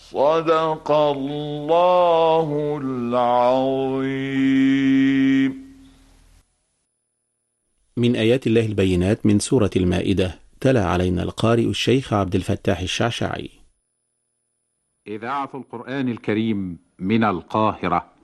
صدق الله العظيم. من آيات الله البينات من سورة المائدة، تلا علينا القارئ الشيخ عبد الفتاح الشعشعي. إذاعة القرآن الكريم من القاهرة.